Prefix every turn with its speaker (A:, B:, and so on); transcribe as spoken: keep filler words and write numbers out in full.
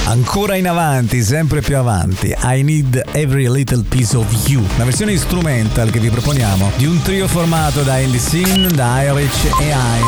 A: Ancora in avanti, sempre più avanti. I Need Every Little Piece of You, la versione instrumental che vi proponiamo di un trio formato da Andy Sin, da Irish e Hines.